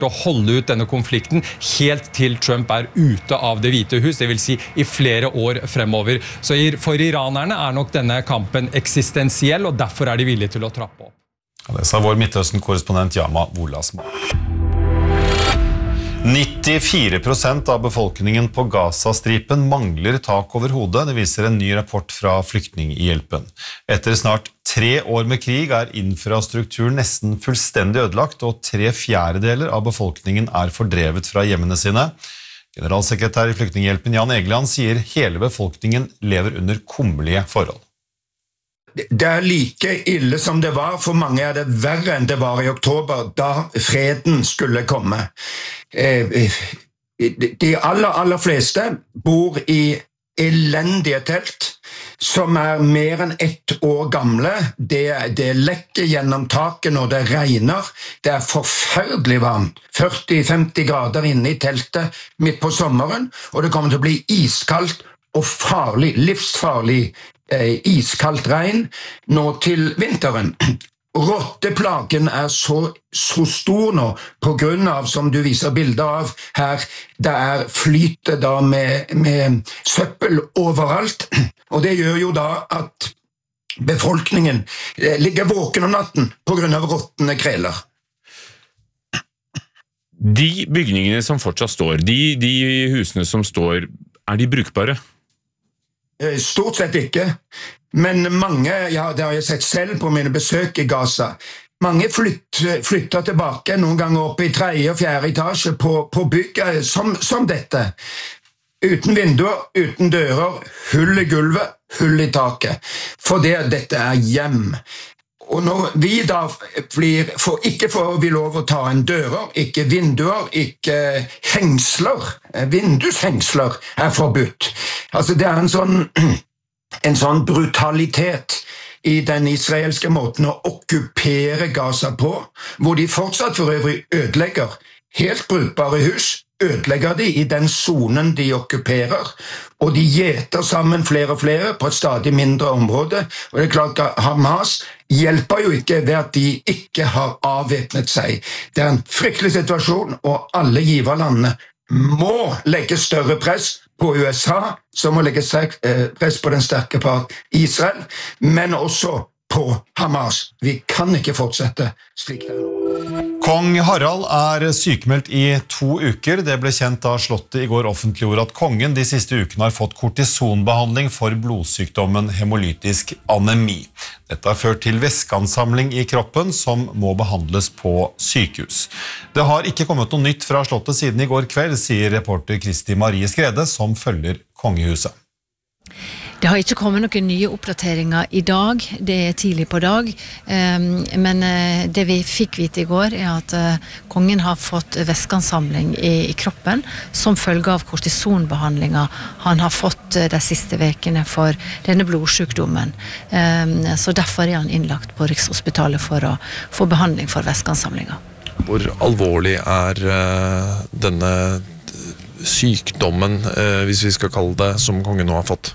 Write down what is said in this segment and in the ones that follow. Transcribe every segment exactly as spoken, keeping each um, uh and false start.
å holde ut denne konflikten helt til Trump er ute av det hvite hus, det vil si i flere år fremover. Så for iranerne er nok denne kampen eksistensiell, og derfor er de villige til å trappe opp. Ja, det sa vår Midtøsten-korrespondent Yama Wolasma. nittifire prosent av befolkningen på Gaza-stripen mangler tak over hodet, det viser en ny rapport fra Flyktninghjelpen. Etter snart tre år med krig er infrastrukturen nesten fullstendig ødelagt, og tre fjerdedeler av befolkningen er fordrevet fra hjemmene sine. Generalsekretær i Flyktninghjelpen Jan Egeland sier hele befolkningen lever under kummerlige forhold. Det er like ille som det var, for mange er det verre enn det var i oktober, da freden skulle komme. De aller, aller fleste bor i elendige telt, som er mer enn ett år gamle. Det, det lekker gjennom taket når det regner. Det er forferdelig varmt. førti til femti grader inne i teltet midt på sommeren, og det kommer til å bli iskaldt og farlig, livsfarlig eh, iskaldt regn nå til vinteren. Rotteplagen er så, så stor nå, på grunn av, som du viser bilder av her, det er flytet da med, med søppel overalt, og det gjør jo da at befolkningen ligger våken om natten på grunn av rottene kreler. De bygningene som fortsatt står, de, de husene som står, er de brukbare? Stort sett ikke, men mange, ja, det har jeg sett selv på mine besøk i Gaza, mange flytt, flytter tilbake noen ganger opp i tredje og fjerde etasje på, på bygget som, som dette. Uten vinduer, uten dører, hull i gulvet, hull i taket. For det, dette er hjem. Og når vi da blir, for, ikke får vi lov å ta en dører, ikke vinduer, ikke hengsler, vindushengsler er forbudt. Altså det er en sånn, en sånn brutalitet i den israelske måten å okkupere Gaza på, hvor de fortsatt for øvrig ødelegger helt brukbare hus, ødelegger de i den zonen de okkuperer, og de gjeter sammen flere og flere på et stadig mindre område, og det er klart at Hamas hjelper jo ikke ved at de ikke har avvæpnet seg. Det er en fryktelig situasjon, og alle giverlandene må legge større press på U S A, som må legge press på den sterke part Israel, men også på Hamas. Vi kan ikke fortsette slik det er nå. Kong Harald er sykemeldt i to uker. Det ble kjent da slottet i går offentliggjorde at kongen de siste ukene har fått kortisonbehandling for blodsykdommen hemolytisk anemi. Dette har ført til væskeansamling i kroppen som må behandles på sykehus. Det har ikke kommet noe nytt fra slottet siden i går kveld, sier reporter Kristi Marie Skrede, som følger kongehuset. Det har ikke kommet noen nye oppdateringer i dag, det er tidlig på dag, men det vi fikk vite i går er at kongen har fått væskeansamling i kroppen som følge av kortisonbehandlinger han har fått de siste vekene for denne blodsykdommen. Så derfor er han innlagt på Rikshospitalet for å få behandling for væskeansamlinger. Hvor alvorlig er denne sykdommen, hvis vi skal kalle det, som kongen nå har fått?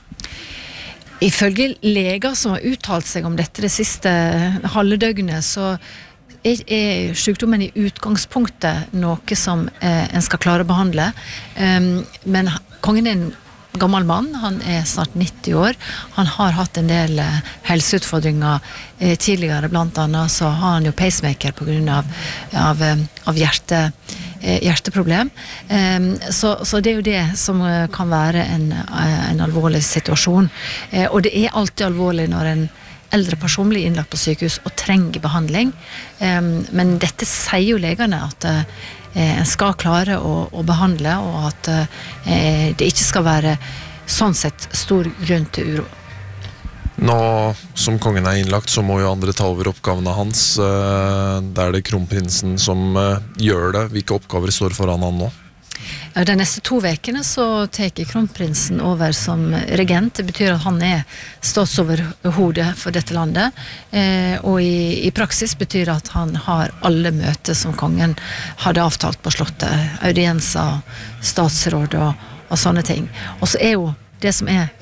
Ifølge leger som har uttalt seg om dette det siste halve døgnet, så er, er sykdommen i utgangspunktet noe som eh, en skal klare å behandle. Um, men kongen er en gammel mann, han er snart nitti år. Han har hatt en del eh, helseutfordringer eh, tidligere, blant annet så har han jo pacemaker på grunn av, av, av hjerte hjerteproblem. Så, så det er jo det som kan være en, en alvorlig situasjon. Og det er alltid alvorlig når en eldre person blir innlagt på sykehus og trenger behandling. Men dette sier jo legene at en skal klare å, å behandle, og at det ikke skal være sånn sett stor grunn til uro. Nå som kongen er innlagt, så må jo andre ta over oppgavene hans. Det er det kronprinsen som gjør det. Hvilke oppgaver står foran han nå? De neste to vekene så teker kronprinsen over som regent. Det betyr at han er statsoverhode for dette landet. Og i, i praksis betyr det at han har alle møter som kongen hadde avtalt på slottet. Audienser, statsråd og, og sånne ting. Og så er jo det som er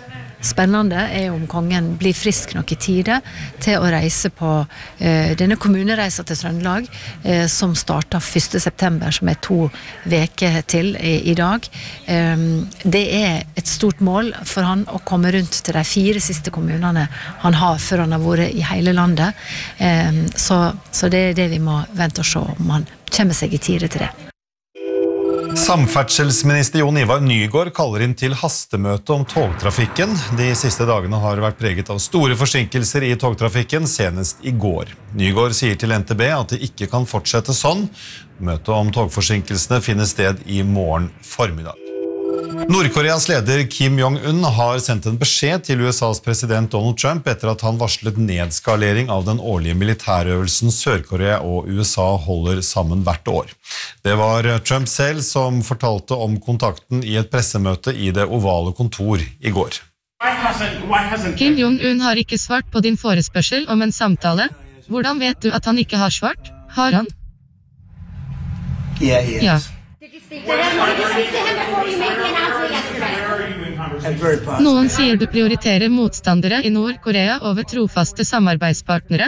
spennende er om kongen blir frisk nok i tide til å reise på eh, denne kommunereisen til Trøndelag, eh, som starter første september, som er to veker til i, i dag. Eh, det er et stort mål for han å komme rundt til de fire siste kommunene han har før han har vært i hele landet. Eh, så, så det er det vi må vente og se om han kommer seg i tide til det. Samferdselsminister Jon Ivar Nygård kaller inn til hastemøte om togtrafikken. De siste dagene har vært preget av store forsinkelser i togtrafikken, senest i går. Nygård sier til N T B at det ikke kan fortsette sånn. Møtet om togforsinkelsene finner sted i morgen formiddag. Nordkoreas leder Kim Jong-un har sendt en beskjed til U S A's president Donald Trump etter at han varslet nedskalering av den årlige militærøvelsen Sør-Korea og U S A holder sammen hvert år. Det var Trump selv som fortalte om kontakten i et pressemøte i det ovale kontor i går. Kim Jong-un har ikke svart på din forespørsel om en samtale. Hvordan vet du at han ikke har svart? Har han? Yeah, he is. Ja. Noen sier du prioriterer motstandere i Nord-Korea over trofaste samarbeidspartnere?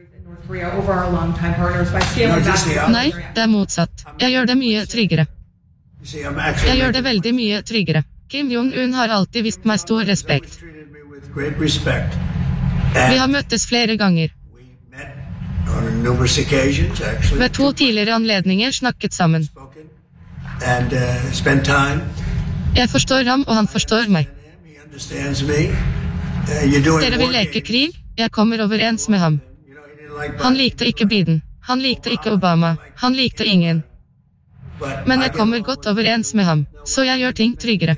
Nei, det er motsatt. Jeg gjør det mye tryggere. Jeg gjør det veldig mye tryggere. Kim Jong-un har alltid vist meg stor respekt. Vi har møttes flere ganger. Ved to tidligere anledninger snakket sammen. Jeg forstår ham, og han forstår meg. Dere vil leke krig? Jeg kommer overens med ham. Han likte ikke Biden. Han likte ikke Obama. Han likte ingen. Men jeg kommer godt overens med ham, så jeg gjør ting tryggere.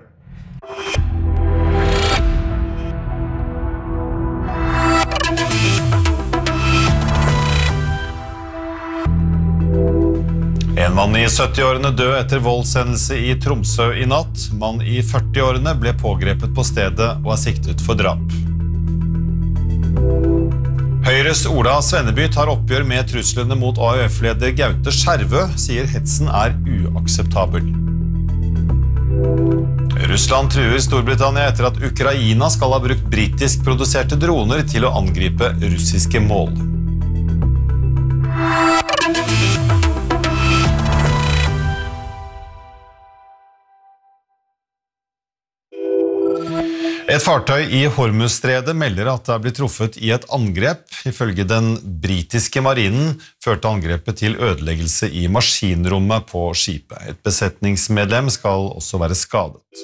En mann i sytti-årene død etter voldshendelse i Tromsø i natt. Mann i førti-årene ble pågrepet på stedet og er siktet for drap. Høyres Ola Svenneby tar oppgjør med truslene mot A U F-leder Gaute Skjervø, sier hetsen er uakseptabel. Russland truer Storbritannia etter at Ukraina skal ha brukt britisk produserte droner til å angripe russiske mål. Et fartøy i Hormuzstredet melder at det er blitt truffet i et angrep. Ifølge den britiske marinen førte angrepet til ødeleggelse i maskinrommet på skipet. Et besetningsmedlem skal også være skadet.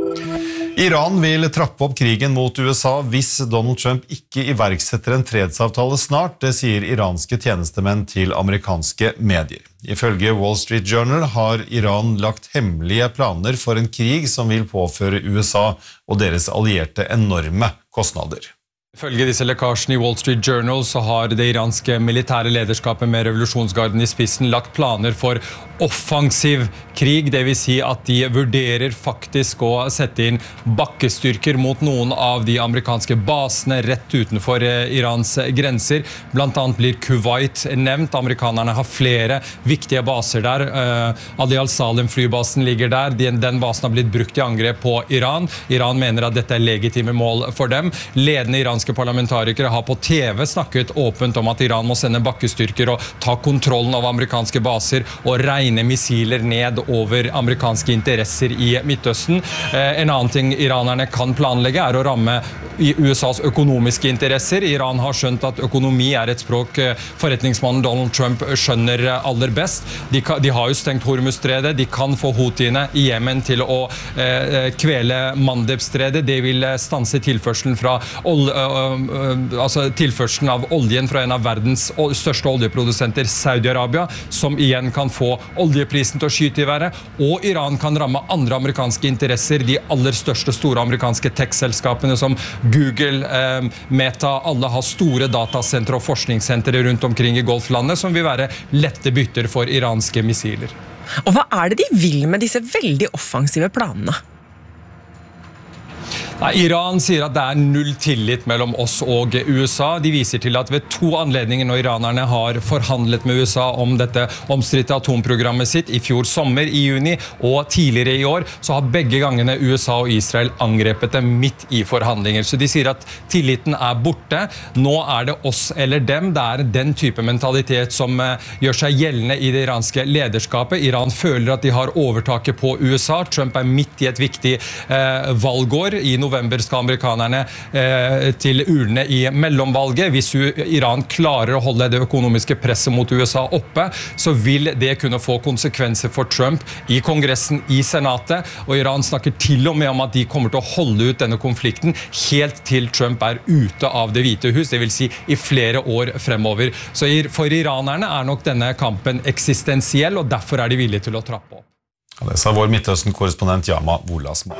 Iran vil trappe opp krigen mot U S A hvis Donald Trump ikke iverksetter en fredsavtale snart, det sier iranske tjenestemenn til amerikanske medier. Ifølge Wall Street Journal har Iran lagt hemmelige planer for en krig som vil påføre U S A og deres allierte enorme kostnader. Ifølge disse lekkasjene i Wall Street Journal så har det iranske militære lederskapet med revolusjonsgarden i spissen lagt planer for offensiv krig, det vil si at de vurderer faktisk å sette inn bakkestyrker mot noen av de amerikanske basene rett utenfor Irans grenser. Blant annet blir Kuwait nevnt. Amerikanerne har flere viktige baser der. Ali al-Salim flybasen ligger der. Den, den basen har blitt brukt i angrep på Iran. Iran mener at dette er legitime mål for dem. Ledende iranske parlamentarikere har på T V snakket åpent om at Iran må sende bakkestyrker og ta kontrollen av amerikanske baser og regne missiler ned over amerikanske interesser i Midtøsten. En annen ting iranerne kan planlegge er å ramme i U S A's økonomiske interesser. Iran har skjønt at økonomi er et språk forretningsmannen Donald Trump skjønner aller best. De, kan, de har jo stengt Hormuzstredet. De kan få Houthiene i Jemen til å eh, kvele Mandebstredet. Det vil stanse tilførselen fra olje, øh, altså tilførselen av oljen fra en av verdens største oljeprodusenter, Saudi-Arabia, som igjen kan få oljeprisen til å skyte i været, og Iran kan ramme andre amerikanske interesser, de aller største store amerikanske tech-selskapene som Google, eh, Meta, alle har store datasentre og forskningssentre rundt omkring i Golflandet som vil være lette bytter for iranske missiler. Og hva er det de vil med disse veldig offensive planene? Nei, Iran sier at det er null tillit mellom oss og U S A. De viser til at ved to anledninger når iranerne har forhandlet med U S A om dette omstridte atomprogrammet sitt, i fjor sommer i juni og tidligere i år, så har begge gangene U S A og Israel angrepet dem midt i forhandlinger. Så de sier at tilliten er borte. Nå er det oss eller dem. Det er den type mentalitet som gjør seg gjeldende i det iranske lederskapet. Iran føler at de har overtaket på U S A. Trump er midt i et viktig eh, valgår. I november skal amerikanerne eh, til urnene i mellomvalget. Hvis Iran klarer å holde det økonomiske presset mot U S A oppe, så vil det kunne få konsekvenser for Trump i Kongressen, i Senatet, og Iran snakker til og med om at de kommer til å holde ut denne konflikten helt til Trump er ute av det hvite hus, det vil si i flere år fremover. Så for iranerne er nok denne kampen eksistensiell, og derfor er de villige til å trappe opp. Ja, det sa vår Midtøsten-korrespondent Yama Wolasma.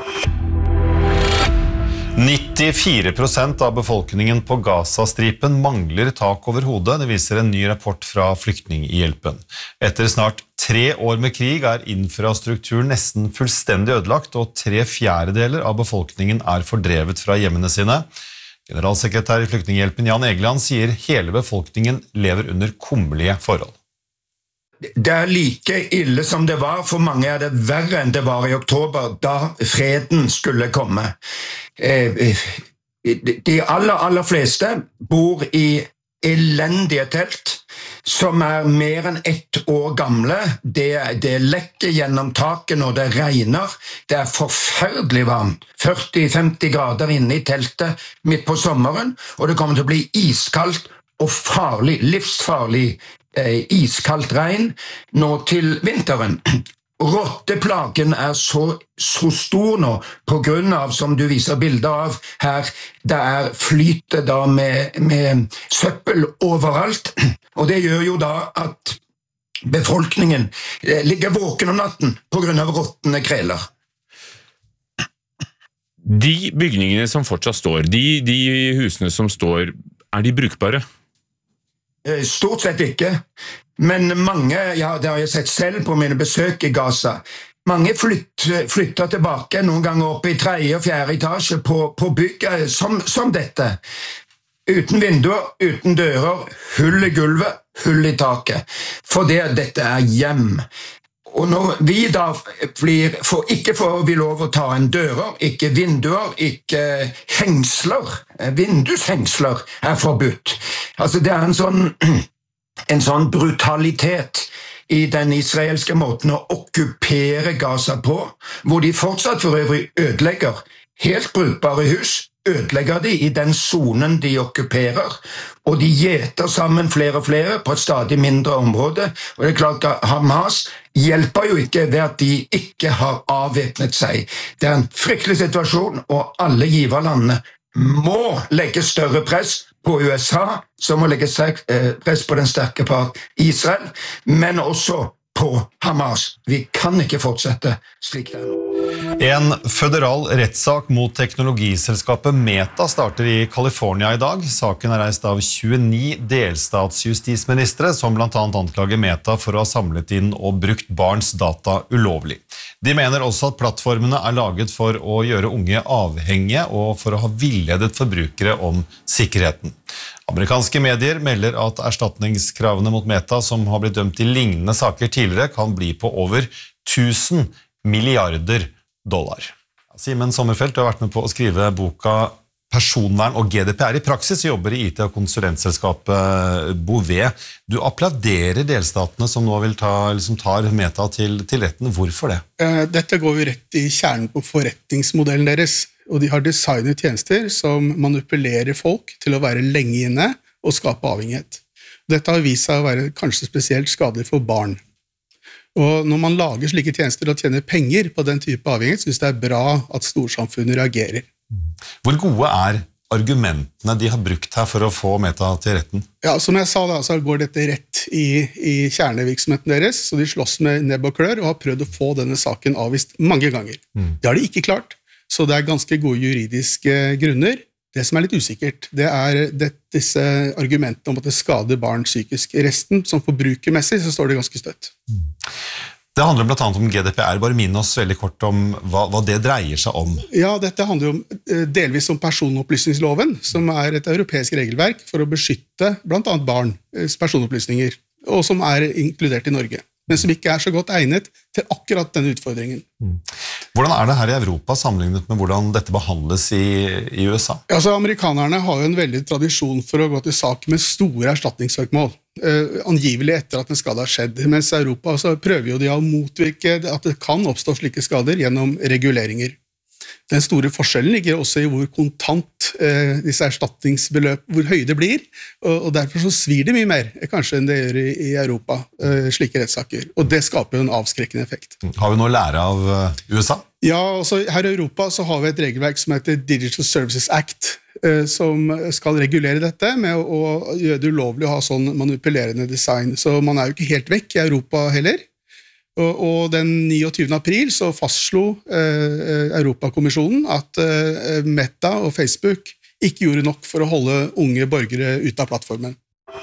nittifire prosent av befolkningen på Gazastripen mangler tak over hodet, det viser en ny rapport fra Flyktninghjelpen. Etter snart tre år med krig er infrastrukturen nesten fullstendig ødelagt, og tre fjerdedeler av befolkningen er fordrevet fra hjemmene sine. Generalsekretær i Flyktninghjelpen Jan Egeland sier hele befolkningen lever under kummerlige forhold. Det er like ille som det var, for mange er det verre enn det var i oktober, da freden skulle komme. De aller, aller fleste bor i elendige telt, som er mer enn ett år gamle. Det, det lekker gjennom taket når det regner. Det er forferdelig varmt. førti til femti grader inne i teltet midt på sommeren, og det kommer til å bli iskaldt og farlig, livsfarlig eh, iskaldt regn nå til vinteren. Rotteplagen er så, så stor nå, på grunn av, som du viser bilder av her, det er flyte da med, med søppel overalt, og det gjør jo da at befolkningen eh, ligger våken om natten på grunn av rottene kreler. De bygningene som fortsatt står, de, de husene som står, er de brukbare? Stort sett ikke, men mange, ja, det har jeg sett selv på mine besøk i Gaza, mange flytt, flytter tilbake noen ganger opp i tredje og fjerde etasje på, på bygget som, som dette. Uten vinduer, uten dører, hull i gulvet, hull i taket. For det, dette er hjem. Og når vi da blir, for, ikke får vi lov å ta en dører, ikke vinduer, ikke hengsler, vindushengsler er forbudt. Altså det er en sånn, en sånn brutalitet i den israelske måten å okkupere Gaza på, hvor de fortsatt for øvrig ødelegger helt brukbare hus, ødelegger de i den zonen de okkuperer, og de gjeter sammen flere og flere på et stadig mindre område, og det er klart at Hamas hjelper jo ikke ved at de ikke har avvæpnet seg. Det er en fryktelig situasjon, og alle giverlandene må legge større press på U S A, som må legge press på den sterke part Israel, men også på Hamas. Vi kan ikke fortsette slik det er nå. En føderal rettssak mot teknologiselskapet Meta starter i California i dag. Saken er reist av tjueni delstatsjustisministre, som blant annet anklager Meta for å ha samlet inn og brukt barns data ulovlig. De mener også at plattformene er laget for å gjøre unge avhengige og for å ha villedet forbrukere om sikkerheten. Amerikanske medier melder at erstatningskravene mot Meta, som har blitt dømt i lignende saker tidligere, kan bli på over tusen milliarder dollar. Simen Sommerfelt, du har vært med på å skrive boka Personvern og G D P R i praksis, jobber i I T- og konsulentselskapet Bouvet. Du applauderer delstatene som nå vil ta, liksom tar Meta til, til retten. Hvorfor det? Dette går jo rett i kjernen på forretningsmodellen deres, og de har designet tjenester som manipulerer folk til å være lenge inne og skape avhengighet. Dette har vist seg å være kanskje spesielt skadelig for barn. Og når man lager slike tjenester og tjener penger på den type avhengighet, synes det er bra at storsamfunnet reagerer. Hvor gode er argumentene de har brukt her for å få Meta til retten? Ja, som jeg sa da, så går dette rett i, i kjernevirksomheten deres, så de slåss med nebb og klør og har prøvd å få denne saken avvist mange ganger. Mm. Det har de ikke klart, så det er ganske gode juridiske grunner. Det som er litt usikkert, det er det, disse argumentene om at det skader barn psykisk. I resten, som forbrukermessig, så står det ganske støtt. Det handler blant annet om G D P R. Bare minn oss veldig kort om hva, hva det dreier seg om. Ja, dette handler jo eh, delvis om personopplysningsloven, som er et europeisk regelverk for å beskytte blant annet barns personopplysninger, og som er inkludert i Norge, men som ikke er så godt egnet til akkurat denne utfordringen. Mm. Hvordan er det her i Europa sammenlignet med hvordan dette behandles i, i U S A? Altså, amerikanerne har jo en veldig tradisjon for å gå til sak med store erstatningssøkmål, eh, angivelig etter at en skade har skjedd, mens Europa så prøver jo de å motvirke at det kan oppstå slike skader gjennom reguleringer. Den store forskjellen ligger også i hvor kontant eh, disse erstatningsbeløp, hvor høye det blir, og, og derfor så svir det mye mer, kanskje enn det gjør i, i Europa, eh, slike rettssaker. Og det skaper jo en avskrekkende effekt. Har vi noe å lære av uh, U S A? Ja, altså her i Europa så har vi et regelverk som heter Digital Services Act, eh, som skal regulere dette med å, å gjøre det ulovlig å ha sånn manipulerende design. Så man er jo ikke helt vekk i Europa heller. Og, og den niogtyvende april så fastslo eh, Europakommisjonen at eh, Meta og Facebook ikke gjorde nok for å holde unge borgere ute av plattformen.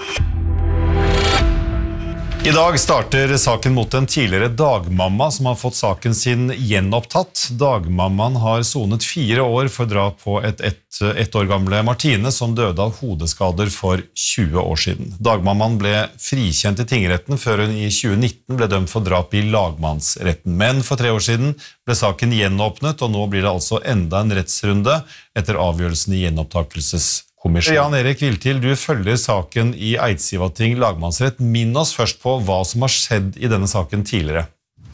I dag starter saken mot en tidligere dagmamma som har fått saken sin gjenopptatt. Dagmammaen har sonet fire år for drap på et ett, ett år gamle Martine som døde av hodeskader for tjue år siden. Dagmammaen ble frikjent i tingretten før hun i tjue nitten ble dømt for drap i lagmannsretten. Men for tre år siden ble saken gjenåpnet, og nå blir det altså enda en rettsrunde etter avgjørelsen i gjenopptakelseskommisjonen. Jan Erik Viltil, du følger saken i Eidsivating lagmannsrett. Minn oss først på hva som har skjedd i denne saken tidligere.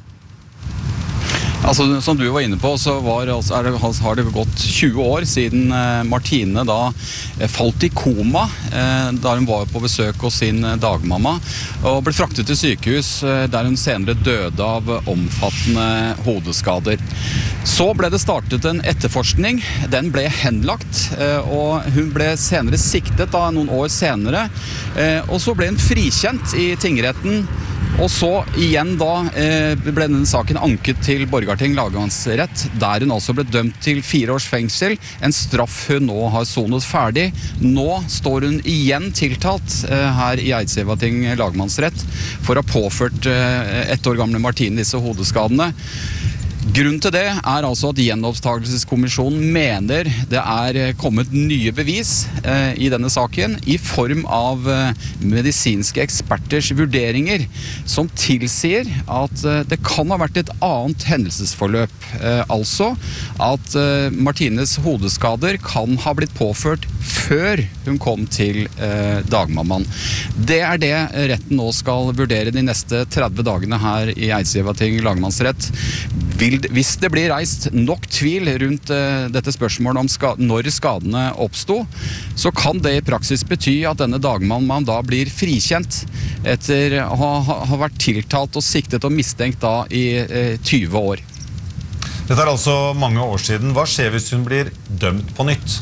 Altså, som du var inne på, så var, altså, er det, har det gått tjue år siden eh, Martine da eh, falt i koma eh, da hun var på besøk hos sin eh, dagmamma og ble fraktet til sykehus eh, der hun senere døde av omfattende hodeskader. Så ble det startet en etterforskning, den ble henlagt, eh, og hun ble senere siktet da, noen år senere, eh, og så ble hun frikjent i tingretten. Og så igjen da eh, ble denne saken anket til Borgarting lagmannsrett, der hun altså ble dømt til fire års fengsel, en straff hun nå har sonet ferdig. Nå står hun igjen tiltalt eh, her i Eidsivating lagmannsrett for å ha påført eh, ett år gamle Martine disse hodeskadene. Grunnen til det er altså at gjenopptakelseskommisjonen mener det er kommet nye bevis eh, i denne saken i form av eh, medisinske eksperters vurderinger som tilsier at eh, det kan ha vært et annet hendelsesforløp. Eh, altså at eh, Martines hodeskader kan ha blitt påført før hun kom til eh, dagmammaen. Det er det retten nå skal vurdere de neste tretti dagene her i Eidsivating lagmannsrett. Vil, hvis det blir reist nok tvil rundt uh, dette spørsmålet om ska, når skadene oppsto, så kan det i praksis bety at denne dagmammaen da blir frikjent etter å ha, ha vært tiltalt og siktet og mistenkt da i uh, tjue år. Dette er altså mange år siden. Hva skjer hvis hun blir dømt på nytt?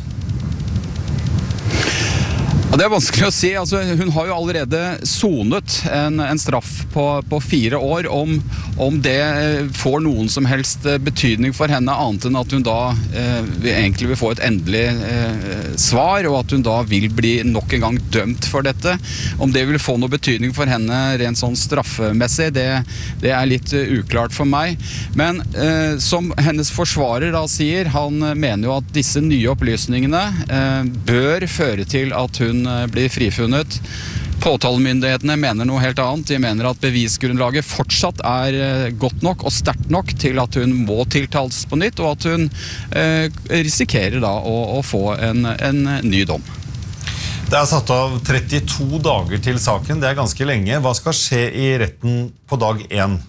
Ja, det er vanskelig å si. Altså, hun har jo allerede sonet en, en straff på, på fire år. Om, om det får noen som helst betydning for henne, annet enn at hun da eh, egentlig vil få et endelig eh, svar, og at hun da vil bli nok en gang dømt for dette. Om det vil få noe betydning for henne rent sånn straffemessig, det, det er litt uh, uklart for meg. Men eh, som hennes forsvarer da sier, han mener jo at disse nye opplysningene eh, bør føre til at hun blir frifunnet. Påtalemyndighetene mener noe helt annet. De mener at bevisgrunnlaget fortsatt er godt nok og sterkt nok til at hun må tiltales på nytt, og at hun eh, risikerer da å, å få en, en ny dom. Det er satt av trettito dager til saken. Det er ganske lenge. Hva skal skje i retten på dag én?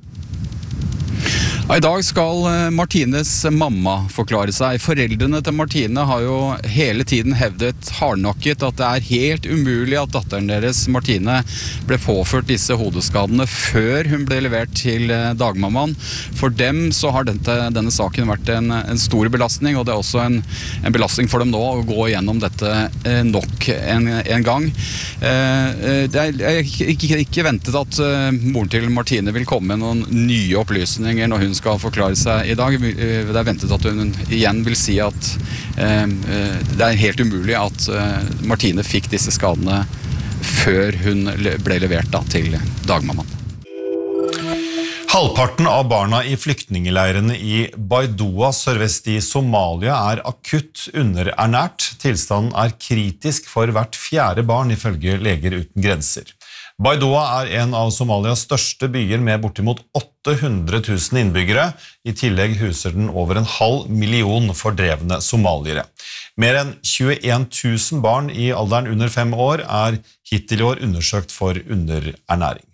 I dag skal Martines mamma forklare seg. Foreldrene til Martine har jo hele tiden hevdet hardnakket at det er helt umulig at datteren deres, Martine, ble påført disse hodeskadene før hun ble levert til dagmammaen. For dem så har dette, denne saken vært en, en stor belastning, og det er også en, en belastning for dem nå å gå gjennom dette eh, nok en, en gang. Eh, det er ikke, ikke, ikke ventet at eh, moren til Martine vil komme med noen nye opplysninger når hun skal forklare seg i dag. Det er ventet at hun igjen vil si at eh, det er helt umulig at eh, Martine fikk disse skadene før hun ble levert da, til dagmammaen. Halvparten av barna i flyktningeleirene i Baidoa sørvest i Somalia er akutt underernært. Tilstanden er kritisk for hvert fjerde barn ifølge Leger uten grenser. Baidoa er en av Somalias største byer med bortimot åtte hundre tusen innbyggere. I tillegg huser den over en halv million fordrevne somaliere. Mer enn tjueen tusen barn i alderen under fem år er hittil i år undersøkt for underernæring.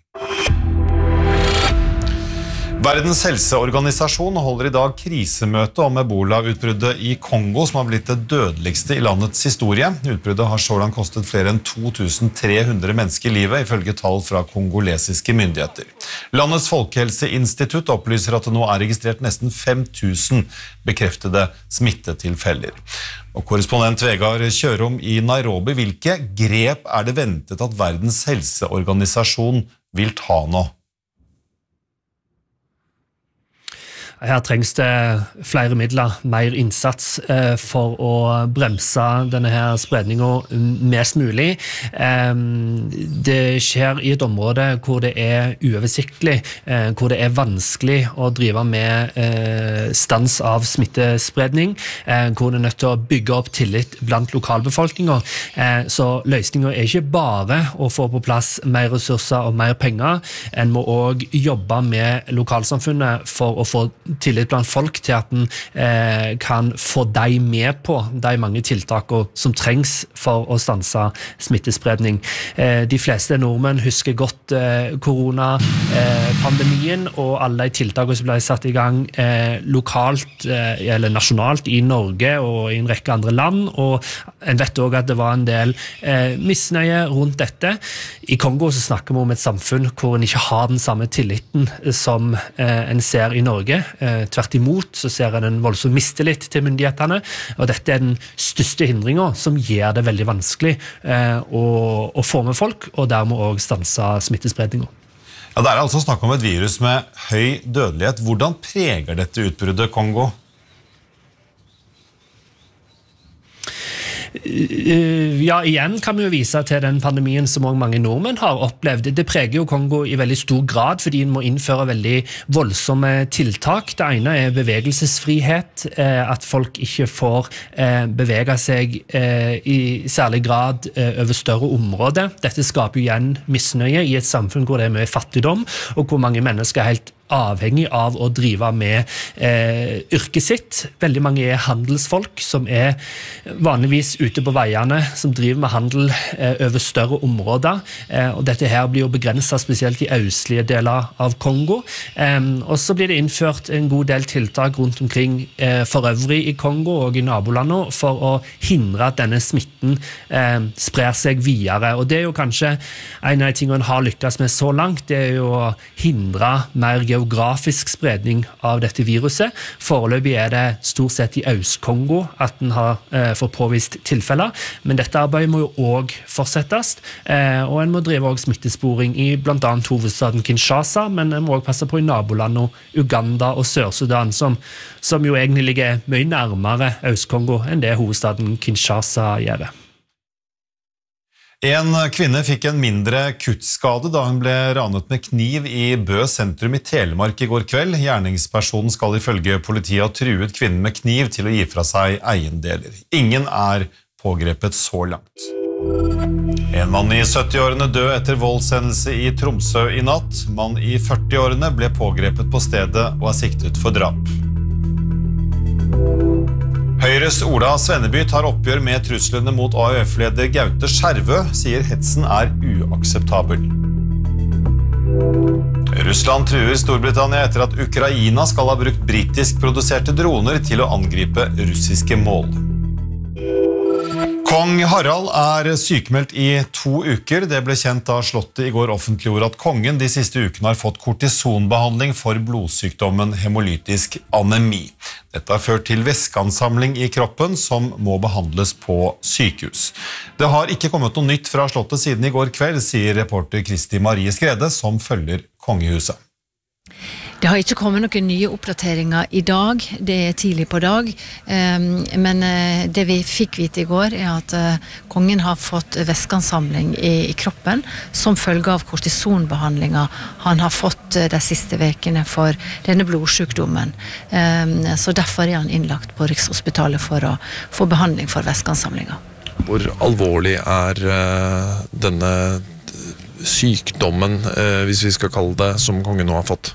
Verdens helseorganisasjon holder i dag krisemøte om Ebola-utbruddet i Kongo, som har blitt det dødeligste i landets historie. Utbruddet har så langt kostet flere enn to tusen tre hundre mennesker livet, ifølge tall fra kongolesiske myndigheter. Landets folkehelseinstitutt opplyser at det nå er registrert nesten fem tusen bekreftede smittetilfeller. Og korrespondent Vegard Kjørom i Nairobi, hvilke grep er det ventet at Verdens helseorganisasjon vil ta nå? Her trengs det flere midler, mer innsats eh, for å bremse denne her spredningen mest mulig. Eh, det skjer i et område hvor det er uoversiktlig, eh, hvor det er vanskelig å drive med eh, stans av smittespredning, eh, hvor det er nødt til å bygge opp tillit blant lokalbefolkningen. Eh, så løsningen er ikke bare å få på plass mer ressurser og mer penger, en må også jobbe med lokalsamfunnet for å få tillit blant folk til at en eh, kan få de med på de mange tiltakene som trengs for å stanse smittespredning. Eh, de fleste nordmenn husker godt eh, koronapandemien eh, og alle de tiltakene som ble satt i gang eh, lokalt eh, eller nasjonalt i Norge og i en rekke andre land, og en vet også at det var en del eh, misnøye rundt dette. I Kongo så snakker vi om et samfunn hvor en ikke har den samme tilliten som eh, en ser i Norge. Eh, tvert imot så ser en en voldsom mistillit til myndighetene, og dette er den største hindringen som gjør det veldig vanskelig eh, å, å få med folk, og dermed også stanse smittespredningen. Ja, det er altså snakk om et virus med høy dødelighet. Hvordan preger dette utbruddet Kongo? Ja, igjen kan vi jo vise til den pandemien som også mange nordmenn har opplevd. Det preger jo Kongo i veldig stor grad, fordi en må innføre veldig voldsomme tiltak. Det ene er bevegelsesfrihet, at folk ikke får bevege seg i særlig grad over større områder. Dette skaper jo igjen misnøye i et samfunn hvor det er mye fattigdom, og hvor mange mennesker er helt avhengig av å drive med eh, yrket sitt. Veldig mange er handelsfolk som er vanligvis ute på veiene, som driver med handel eh, over større områder. Eh, og dette her blir jo begrenset spesielt i østlige deler av Kongo. Eh, og så blir det innført en god del tiltak rundt omkring eh, for øvrig i Kongo og i nabolandet for å hindre at denne smitten eh, sprer seg videre. Og det er jo kanskje en av de tingene en har lykkes med så langt, det er jo å hindre mer geografisk spredning av dette viruset. Foreløpig er det stort sett i Øst-Kongo at den har eh, fått påvist tilfeller, men dette arbeidet må jo også fortsettes, eh, og en må drive også smittesporing i blant annet hovedstaden Kinshasa, men en må også passe på i nabolandet Uganda og Sør-Sudan, som, som jo egentlig ligger mye nærmere Øst-Kongo enn det hovedstaden Kinshasa gjør. En kvinne fikk en mindre kuttskade da hun ble ranet med kniv i Bø sentrum i Telemark i går kveld. Gjerningspersonen skal ifølge politiet ha truet kvinnen med kniv til å gi fra seg eiendeler. Ingen er pågrepet så langt. En mann i sytti-årene død etter voldshendelse i Tromsø i natt. Mann i førti-årene ble pågrepet på stedet og er siktet for drap. Høyres Ola Svenneby tar oppgjør med truslene mot A U F-leder Gaute Skjervø, sier hetsen er uakseptabel. Russland truer Storbritannia etter at Ukraina skal ha brukt britisk produserte droner til å angripe russiske mål. Kong Harald er sykemeldt i to uker. Det ble kjent da Slottet i går offentliggjorde at kongen de siste ukene har fått kortisonbehandling for blodsykdommen hemolytisk anemi. Dette har ført til væskeansamling i kroppen som må behandles på sykehus. Det har ikke kommet noe nytt fra Slottet siden i går kveld, sier reporter Kristi Marie Skrede, som følger kongehuset. Det har ikke kommet noen nye oppdateringer i dag, det er tidlig på dag, men det vi fikk vite i går er at kongen har fått væskeansamling i kroppen som følge av kortisonbehandlinger han har fått de siste vekene for denne blodsykdommen. Så derfor er han innlagt på Rikshospitalet for å få behandling for væskeansamlinger. Hvor alvorlig er denne sykdommen, hvis vi skal kalle det, som kongen nå har fått?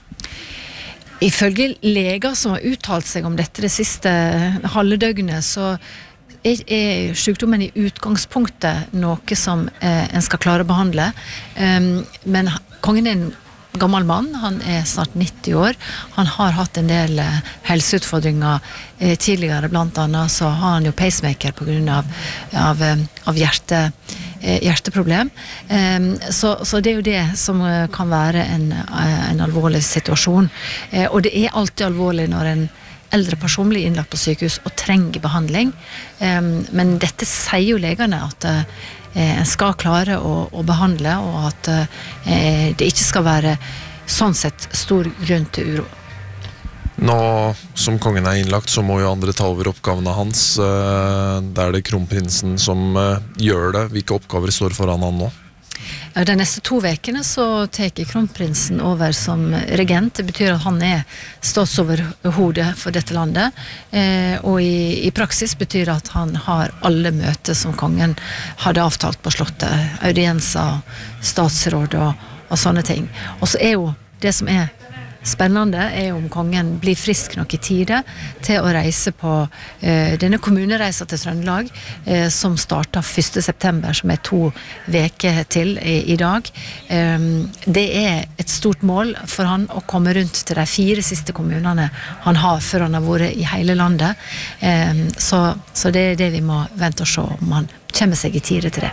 Ifølge leger som har uttalt seg om dette det siste halve døgnet, så er, er sykdommen i utgangspunktet noe som eh, en skal klare å behandle. Um, men kongen er en gammel mann, han er snart nitti år. Han har hatt en del eh, helseutfordringer eh, tidligere, blant annet så har han jo pacemaker på grunn av, av, av hjerte hjerteproblem. Så, så det er jo det som kan være en, en alvorlig situasjon. Og det er alltid alvorlig når en eldre person blir innlagt på sykehus og trenger behandling. Men dette sier jo legene at en skal klare å, å behandle, og at det ikke skal være sånn sett stor grunn til uro. Nå som kongen er innlagt, så må jo andre ta over oppgavene hans. Det er det kronprinsen som gjør det. Hvilke oppgaver står foran han nå? Ja, de neste to vekene så tar kronprinsen over som regent. Det betyr at han er statsoverhode for dette landet. Eh, og i, i praksis betyr det at han har alle møter som kongen hadde avtalt på slottet. Audienser, statsråd og, og sånne ting. Og så er jo det som er spennende er om kongen blir frisk nok i tide til å reise på eh, denne kommunereisa til Trøndelag eh, som starter første september, som er to veker til i, i dag. Eh, det er et stort mål for han å komme rundt til de fire siste kommunene han har før han har vært i hele landet. Eh, så, så det er det vi må vente og se om han kommer seg i tide til det.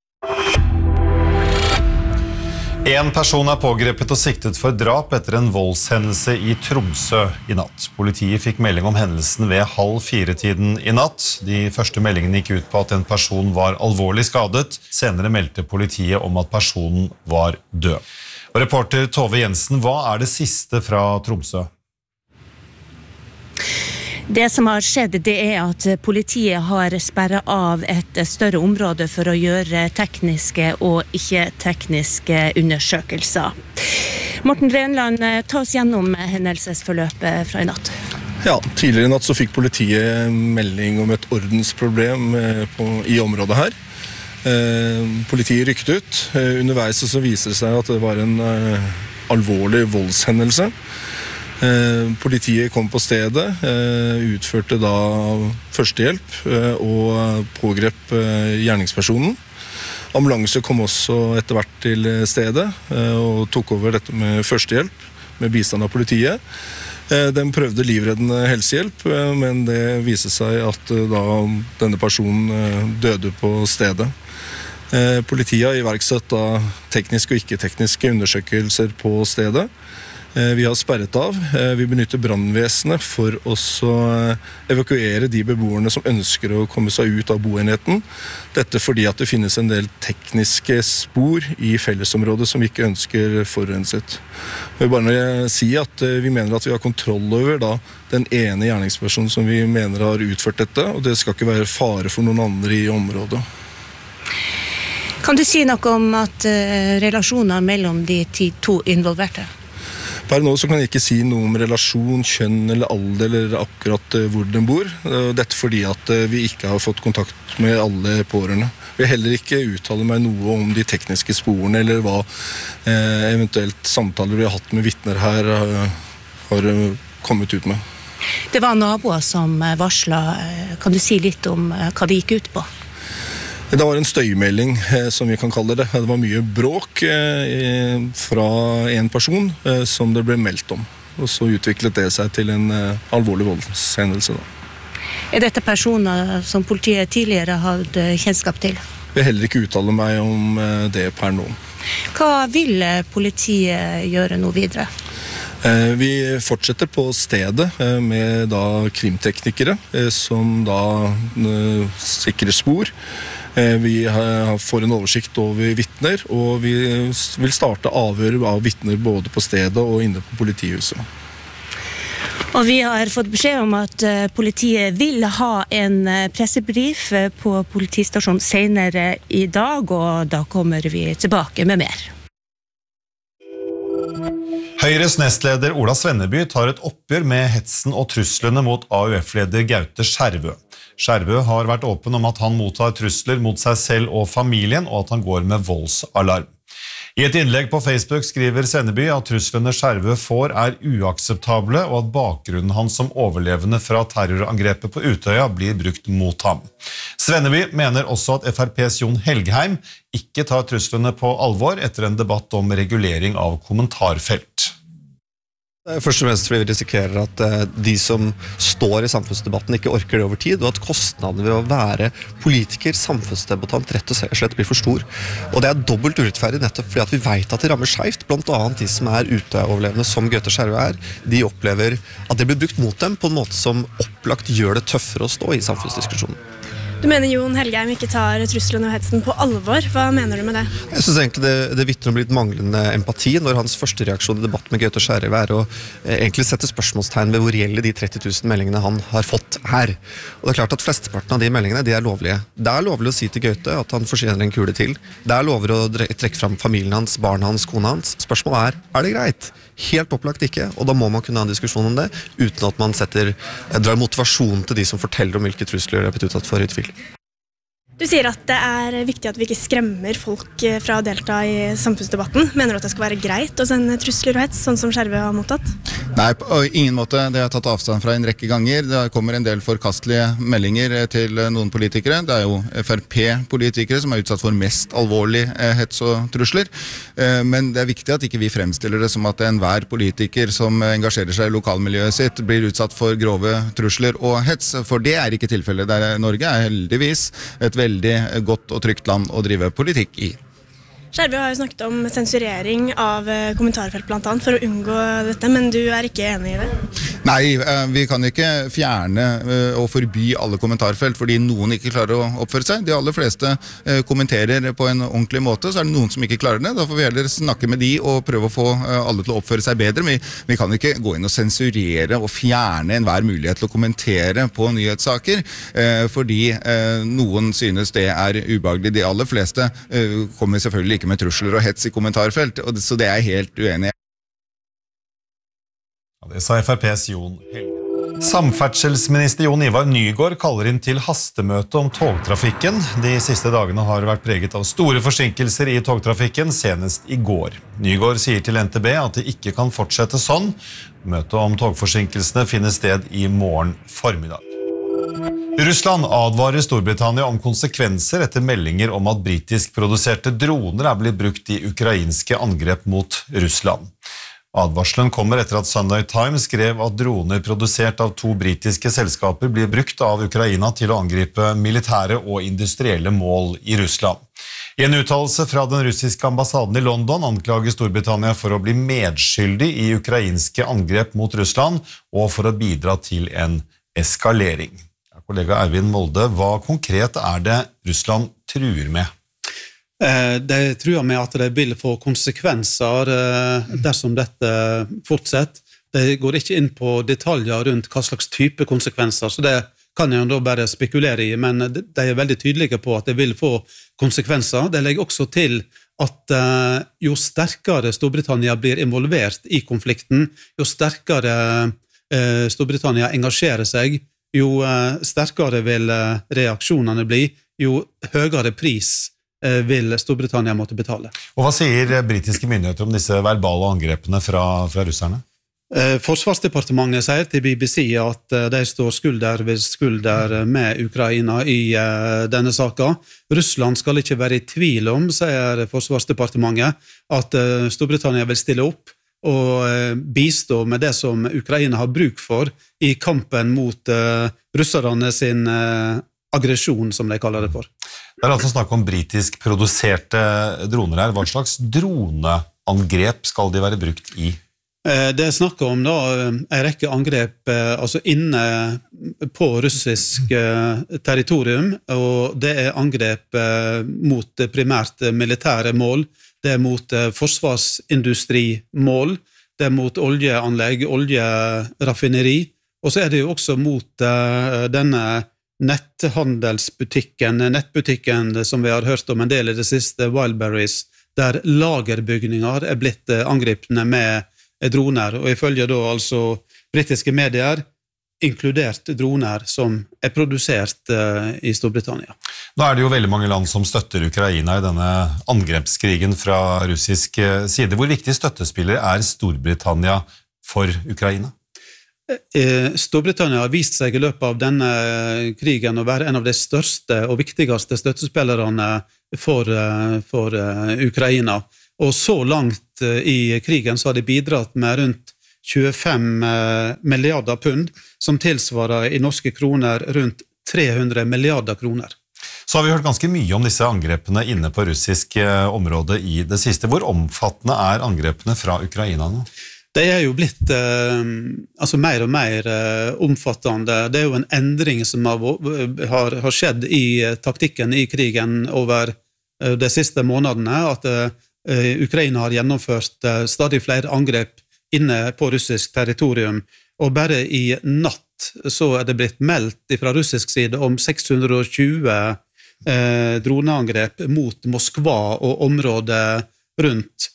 En person er pågrepet og siktet for drap etter en voldshendelse i Tromsø i natt. Politiet fikk melding om hendelsen ved halv fire-tiden i natt. De første meldingene gikk ut på at en person var alvorlig skadet. Senere meldte politiet om at personen var død. Og reporter Tove Jensen, hva er det siste fra Tromsø? Det som har skjedd, det er at politiet har sperret av et større område for å gjøre tekniske og ikke-tekniske undersøkelser. Morten Renland, ta oss gjennom hendelsesforløpet fra i natt. Ja, tidligere i natt så fikk politiet melding om et ordensproblem på, i området her. Politiet rykket ut. Underveis så viser det seg at det var en alvorlig voldshendelse. Eh, politiet kom på stedet, eh, utførte da førstehjelp eh, og pågrep eh, gjerningspersonen. Ambulanse kom også etter hvert til stedet eh, og tok over dette med førstehjelp med bistand av politiet. Eh, den prøvde livreddende helsehjelp, eh, men det viste seg at eh, da denne personen eh, døde på stedet. Eh, politiet har iverksatt da tekniske og ikke-tekniske undersøkelser på stedet. Vi har sperret av. Vi benytter brannvesenet for å evakuere de beboerne som ønsker å komme seg ut av boenheten. Dette fordi at det finnes en del tekniske spor i fellesområdet som vi ikke ønsker forurenset. Jeg vil bare si at vi mener at vi har kontroll over da, den ene gjerningspersonen som vi mener har utført dette, og det skal ikke være fare for noen andre i området. Kan du si noe om at uh, relasjoner mellom de to involverte? Per nå så kan jeg ikke si noe om relasjon, kjønn eller alder eller akkurat hvor den bor. Dette fordi at vi ikke har fått kontakt med alle pårørende. Jeg vil heller ikke uttale meg noe om de tekniske sporene eller hva eh, eventuelt samtaler vi har hatt med vitner her har kommet ut med. Det var naboer som varslet. Kan du si litt om hva det gikk ut på? Det var en støymelding, som vi kan kalle det. Det var mye bråk eh, fra en person eh, som det ble meldt om. Og så utviklet det seg til en eh, alvorlig voldshendelse. Da. Er dette personer som politiet tidligere hadde kjennskap til? Jeg vil heller ikke uttale meg om eh, det per nå. Hva vil politiet gjøre nå videre? Eh, vi fortsetter på stedet eh, med da krimteknikere eh, som da eh, sikrer spor. Vi får en oversikt over vittner, og vi vil starte avhør av vittner både på stedet og inne på politihuset. Og vi har fått beskjed om at politiet vil ha en pressebrief på politistasjonen senere i dag, og da kommer vi tilbake med mer. Høyres nestleder Ola Svenneby tar et oppgjør med hetsen og truslene mot A U F-leder Gaute Skjervø. Skjervø har vært åpen om at han mottar trusler mot seg selv og familien, og at han går med voldsalarm. I et innlegg på Facebook skriver Svenneby at truslene Skjervø får er uakseptable, og at bakgrunnen hans som overlevende fra terrorangrepet på Utøya blir brukt mot ham. Svenneby mener også at F R P's Jon Helgheim ikke tar truslene på alvor etter en debatt om regulering av kommentarfelt. Først og fremst fordi vi risikerer at de som står i samfunnsdebatten ikke orker det over tid, og at kostnadene ved å være politiker, samfunnsdebattant, rett og slett blir for stor. Og det er dobbelt urettferdig nettopp fordi at vi vet at det rammer skjevt, blant annet de som er Utøya-overlevende som Gaute Skjervø er. De opplever at det blir brukt mot dem på en måte som opplagt gjør det tøffere å stå i samfunnsdiskusjonen. Du mener Jon Helgheim ikke tar truslene og hetsen på alvor. Hva mener du med det? Jeg synes egentlig det, det vittner om litt manglende empati når hans første reaksjon i debatt med Gaute Skjervø er å eh, egentlig sette spørsmålstegn ved hvor reelle de tretti tusen meldingene han har fått her. Og det er klart at flesteparten av de meldingene de er lovlige. Det er lovlig å si til Gaute at han fortjener en kule til. Det er lovlig å trekke fram familien hans, barna hans, kona hans. Spørsmålet er, er det greit? Helt opplagt ikke, og da må man kunne ha en diskusjon om det, uten at man setter, drar motivasjon til de som forteller om hvilke trusler de har blitt utsatt for i tvil. Du sier at det er viktig at vi ikke skremmer folk fra å delta i samfunnsdebatten. Mener du at det skal være greit å sende trusler og hets, sånn som Skjervø har mottatt? Nei, på ingen måte. Det har jeg tatt avstand fra en rekke ganger. Det kommer en del forkastelige meldinger til noen politikere. Det er jo F R P-politikere som er utsatt for mest alvorlig hets og trusler. Men det er viktig at ikke vi fremstiller det som at enhver politiker som engasjerer seg i lokalmiljøet sitt blir utsatt for grove trusler og hets, for det er ikke tilfellet. Der Norge er heldigvis et veldig veldig godt og trygt land å drive politikk i. Skjervø har jo snakket om sensurering av kommentarfelt blant annet for å unngå dette, men du er ikke enig i det? Nei, vi kan ikke fjerne og forby alle kommentarfelt fordi noen ikke klarer å oppføre seg. De aller fleste kommenterer på en ordentlig måte, så er det noen som ikke klarer det. Da får vi heller snakke med de og prøve å få alle til å oppføre seg bedre. Vi, vi kan ikke gå inn og sensurere og fjerne enhver mulighet til å kommentere på nyhetssaker, fordi noen synes det er ubehagelig. De aller fleste kommer selvfølgelig ikke med trusler og hets i kommentarfelt, og det, så det er jeg helt uenig i. Ja, det sa F R P's Jon Helgheim. Samferdselsminister Jon Ivar Nygård kaller inn til hastemøte om togtrafikken. De siste dagene har vært preget av store forsinkelser i togtrafikken, senest i går. Nygård sier til N T B at det ikke kan fortsette sånn. Møtet om togforsinkelsene finner sted i morgen formiddag. Russland advarer Storbritannia om konsekvenser etter meldinger om at britisk produserte droner er blitt brukt i ukrainske angrep mot Russland. Advarselen kommer etter at Sunday Times skrev at droner produsert av to britiske selskaper blir brukt av Ukraina til å angripe militære og industrielle mål i Russland. I en uttalelse fra den russiske ambassaden i London anklager Storbritannia for å bli medskyldig i ukrainske angrep mot Russland og for å bidra til en eskalering. Kollega Eivind Molde, hva konkret er det Russland truer med? De truer med at det vil få konsekvenser dersom dette fortsetter. De går ikke inn på detaljer rundt hva slags type konsekvenser, så det kan jeg da bare spekulere i, men de er veldig tydelige på at det vil få konsekvenser. Det legger også til at jo sterkere Storbritannia blir involvert i konflikten, jo sterkere Storbritannia engasjerer seg, jo sterkere vil reaksjonene bli, jo høyere pris vil Storbritannia måtte betale. Og hva sier britiske myndigheter om disse verbale angrepene fra, fra russerne? Forsvarsdepartementet sier til B B C at de står skulder ved skulder med Ukraina i denne saken. Russland skal ikke være i tvil om, sier Forsvarsdepartementet, at Storbritannia vil stille opp og bistå med det som Ukraina har bruk for i kampen mot uh, russerne sin uh, aggresjon, som de kaller det for. Det er altså snakk om britisk produserte droner her. Hva slags droneangrep skal de være brukt i? Det er snakk om da en rekke angrep altså inne på russisk territorium, og det er angrep mot primært militære mål, det er mot forsvarsindustrimål, det er mot oljeanlegg, oljeraffineri, og så er det jo også mot denne netthandelsbutikken, nettbutikken som vi har hørt om en del i det siste, Wildberries, der lagerbygninger er blitt angripende med droner, og ifølge da altså britiske medier, inkludert droner som er produsert uh, i Storbritannia. Nå er det jo veldig mange land som støtter Ukraina i denne angrepskrigen fra russisk side. Hvor viktig støttespiller er Storbritannia for Ukraina? Storbritannia har vist seg i løpet av denne krigen å være en av de største og viktigste støttespillerne for, for Ukraina. Og så langt i krigen så har de bidratt med rundt tjuefem milliarder pund, som tilsvarer i norske kroner rundt tre hundre milliarder kroner. Så har vi hørt ganske mye om disse angrepene inne på russisk område i det siste. Hvor omfattende er angrepene fra Ukraina nå? Det er jo blitt eh, altså mer og mer eh, omfattende. Det er jo en endring som har, har, har skjedd i taktikken i krigen over eh, de siste månedene, at eh, Ukraina har gjennomført eh, stadig flere angrep inne på russisk territorium, og bare i natt så er det blitt meldt fra russisk side om seks hundre og tjue eh, droneangrep mot Moskva og området rundt,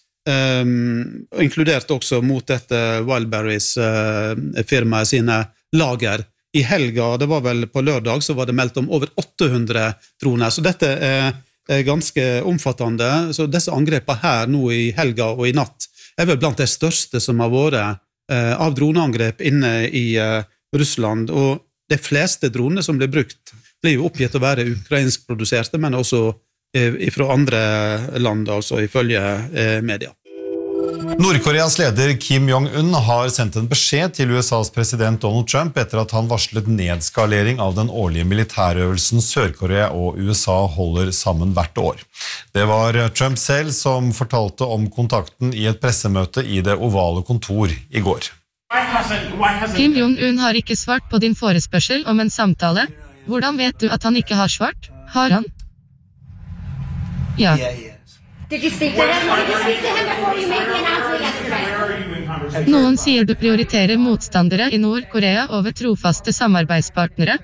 Um, inkludert også mot dette Wildberries uh, firmaet sine lager. I helga, det var vel på lørdag, så var det meldt om over åtte hundre droner, så dette er, er ganske omfattende. Så disse angrepene her nå i helga og i natt er vel blant de største som har vært uh, av droneangrep inne i uh, Russland, og de fleste droner som blir brukt blir jo oppgitt å være ukrainsk produserte, men også fra andre land, altså ifølge media. Nordkoreas leder Kim Jong-un har sendt en beskjed til U S A's president Donald Trump etter at han varslet nedskalering av den årlige militærøvelsen Sør-Korea og U S A holder sammen hvert år. Det var Trump selv som fortalte om kontakten i et pressemøte i det ovale kontor i går. Kim Jong-un har ikke svart på din forespørsel om en samtale. Hvordan vet du at han ikke har svart? Har han? Ja. Did you speak to him? Did you speak to him before you made the announcement yesterday? Noen sier du prioriterer motstandere i Nord-Korea over trofaste samarbeidspartnere?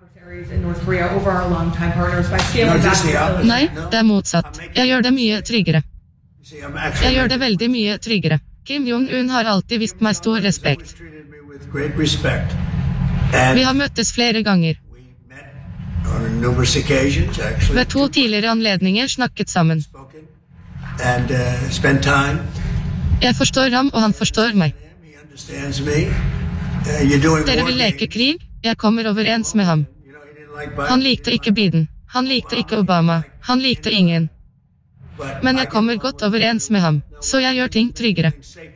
Nei, det er motsatt. Jeg gjør det mye tryggere. Jeg gjør det veldig mye tryggere. Kim Jong-un har alltid vist meg stor respekt. Vi har møttes flere ganger. Ved to tidligere anledninger snakket sammen. Jeg forstår ham, og han forstår meg. Dere vil leke krig? Jeg kommer overens med ham. Han likte ikke Biden. Han likte ikke Obama. Han likte ingen. Men jeg kommer godt overens med ham, så jeg gjør ting tryggere.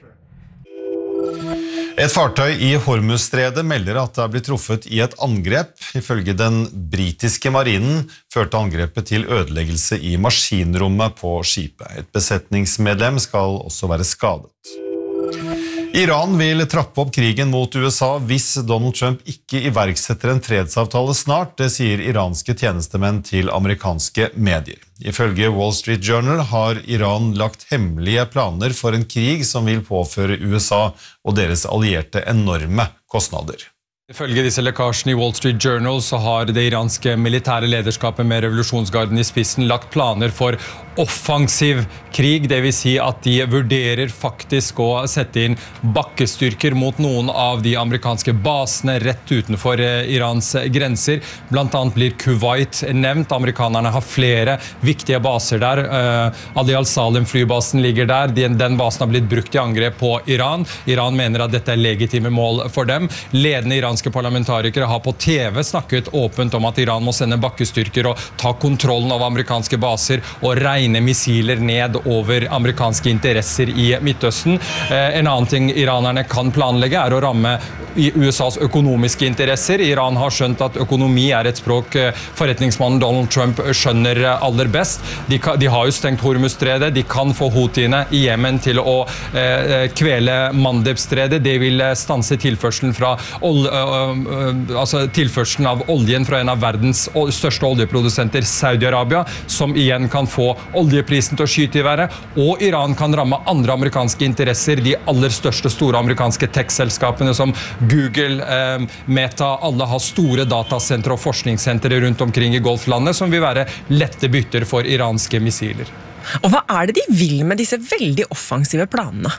Et fartøy i Hormuzstredet melder at det har blitt truffet i et angrep. Ifølge den britiske marinen førte angrepet til ødeleggelse i maskinrommet på skipet. Et besetningsmedlem skal også være skadet. Iran vil trappe opp krigen mot U S A hvis Donald Trump ikke iverksetter en fredsavtale snart, det sier iranske tjenestemenn til amerikanske medier. Ifølge Wall Street Journal har Iran lagt hemmelige planer for en krig som vil påføre U S A og deres allierte enorme kostnader. Ifølge disse lekkasjene i Wall Street Journal så har det iranske militære lederskapet med revolusjonsgarden i spissen lagt planer for offensiv krig, det vil si at de vurderer faktisk å sette inn bakkestyrker mot noen av de amerikanske basene rett utenfor Irans grenser. Blant annet blir Kuwait nevnt. Amerikanerne har flere viktige baser der. Ali al-Salim flybasen ligger der. Den basen har blitt brukt i angrep på Iran. Iran mener at dette er legitime mål for dem. Ledende iranske iranske parlamentarikere har på T V snakket åpent om at Iran må sende bakkestyrker og ta kontrollen av amerikanske baser og regne missiler ned over amerikanske interesser i Midtøsten. En annen ting iranerne kan planlegge er å ramme i U S A's økonomiske interesser. Iran har skjønt at økonomi er et språk forretningsmannen Donald Trump skjønner aller best. De, de har jo stengt Hormuzstredet, de kan få Houthine i Yemen til å eh, kvele Mandebstredet. Det vil stanse tilførselen fra olje, øh, altså tilførselen av oljen fra en av verdens største oljeprodusenter, Saudi-Arabia, som igjen kan få oljeprisen til å skyte i været, og Iran kan ramme andre amerikanske interesser, de aller største store amerikanske tech-selskapene som Google, eh, Meta, alle har store datasentre og forskningssentre rundt omkring i Golflandet som vil være lette bytter for iranske missiler. Og hva er det de vil med disse veldig offensive planene?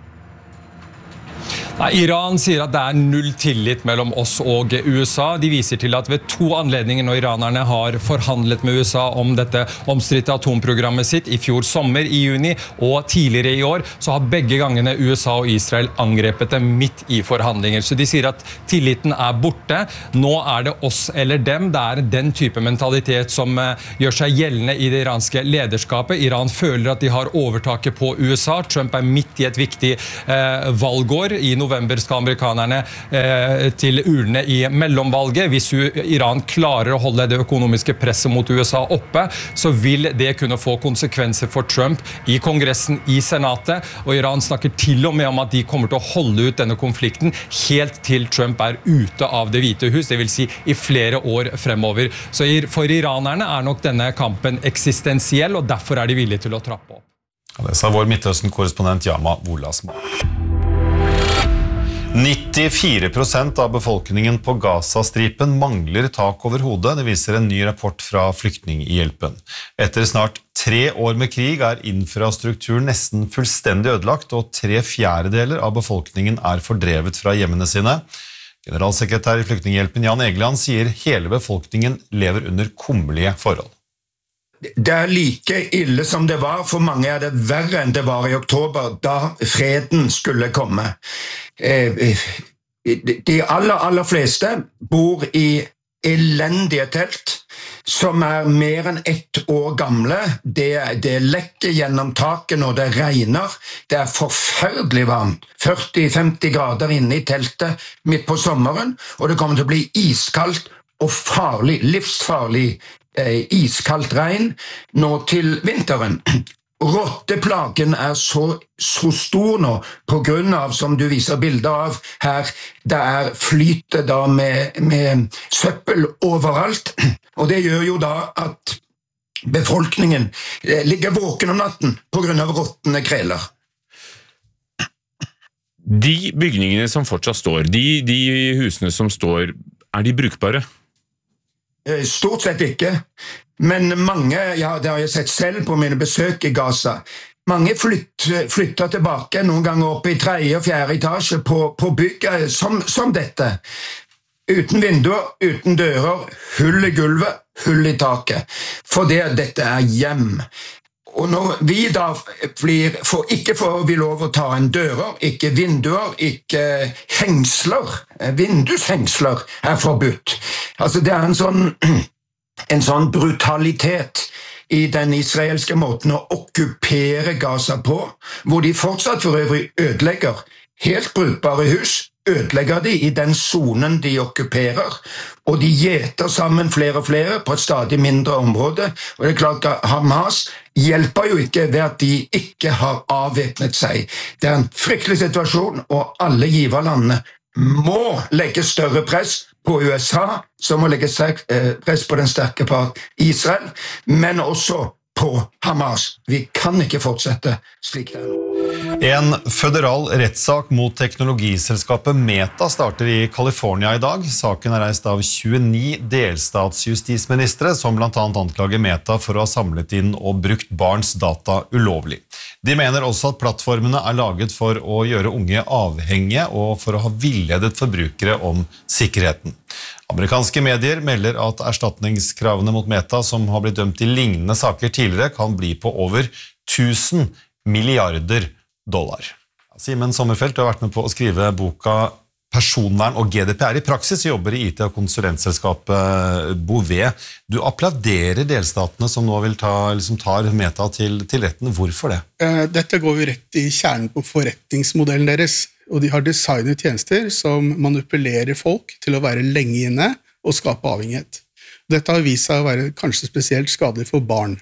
Nei, Iran sier at det er null tillit mellom oss og U S A. De viser til at ved to anledninger når iranerne har forhandlet med U S A om dette omstridte atomprogrammet sitt, i fjor sommer, i juni, og tidligere i år, så har begge gangene U S A og Israel angrepet dem midt i forhandlinger. Så de sier at tilliten er borte. Nå er det oss eller dem. Det er den type mentalitet som gjør seg gjeldende i det iranske lederskapet. Iran føler at de har overtaket på U S A. Trump er midt i et viktig eh, valgår. I november skal amerikanerne eh, til urnene i mellomvalget. Hvis Iran klarer å holde det økonomiske presset mot U S A oppe, så vil det kunne få konsekvenser for Trump i Kongressen, i Senatet, og Iran snakker til og med om at de kommer til å holde ut denne konflikten helt til Trump er ute av det hvite hus, det vil si i flere år fremover. Så for iranerne er nok denne kampen eksistensiell, og derfor er de villige til å trappe opp. Ja, det sa vår Midtøsten-korrespondent Yama Wolasma. nittifire prosent av befolkningen på Gazastripen mangler tak over hodet, det viser en ny rapport fra Flyktninghjelpen. Etter snart tre år med krig er infrastrukturen nesten fullstendig ødelagt, og tre fjerdedeler av befolkningen er fordrevet fra hjemmene sine. Generalsekretær i Flyktninghjelpen Jan Egeland sier hele befolkningen lever under kummerlige forhold. Det er like ille som det var, for mange er det verre enn det var i oktober, da freden skulle komme. De aller, aller fleste bor i elendige telt, som er mer enn ett år gamle. Det, det lekker gjennom taket når det regner. Det er forferdelig varmt. førti til femti grader inne i teltet midt på sommeren, og det kommer til å bli iskaldt og farlig, livsfarlig eh, iskaldt regn nå til vinteren. Rotteplagen er så, så stor nå, på grunn av, som du viser bilder av her, det er flytet da med, med søppel overalt, og det gjør jo da at befolkningen ligger våken om natten på grunn av rottene kreler. De bygningene som fortsatt står, de, de husene som står, er de brukbare? Stort sett ikke, men mange, ja, det har jeg sett selv på mine besøk i Gaza, mange flytt, flytter tilbake noen ganger opp i tredje og fjerde etasje på, på bygget som, som dette. Uten vinduer, uten dører, hull i gulvet, hull i taket. For det, dette er hjem. Og når vi da blir, for, ikke får vi lov å ta en dører, ikke vinduer, ikke hengsler, vindushengsler er forbudt. Altså det er en sånn, en sånn brutalitet i den israelske måten å okkupere Gaza på, hvor de fortsatt for øvrig ødelegger helt brukbare hus, ødelegger de i den zonen de okkuperer, og de gjeter sammen flere og flere på et stadig mindre område, og det er klart at Hamas hjelper jo ikke ved at de ikke har avvæpnet seg. Det er en fryktelig situasjon, og alle giverlandene må legge større press på U S A, som må legge press på den sterke part Israel, men også på Hamas. Vi kan ikke fortsette slik det er nå. En føderal rettssak mot teknologiselskapet Meta starter i California i dag. Saken er reist av tjueni delstatsjustisministre som blant annet anklager Meta for å ha samlet inn og brukt barns data ulovlig. De mener også at plattformene er laget for å gjøre unge avhengige og for å ha villedet forbrukere om sikkerheten. Amerikanske medier melder at erstatningskravene mot Meta, som har blitt dømt i lignende saker tidligere, kan bli på over tusen milliarder dollar. Simen Sommerfelt, du har vært med på å skrive boka personvern og G D P R i praksis, jobber i I T- og konsulentselskapet Bouvet. Du applauderer delstatene som nå vil ta, liksom tar Meta til, til retten. Hvorfor det? Dette går jo rett i kjernen på forretningsmodellen deres, og de har designet tjenester som manipulerer folk til å være lenge inne og skape avhengighet. Dette har vist seg å være kanskje spesielt skadelig for barn.